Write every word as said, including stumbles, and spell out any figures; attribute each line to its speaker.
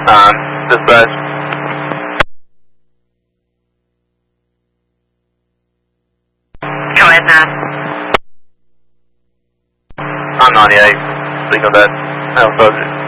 Speaker 1: Um, dispatch.
Speaker 2: Go ahead, Matt.
Speaker 1: I'm ninety-eight. Signal that. No subject.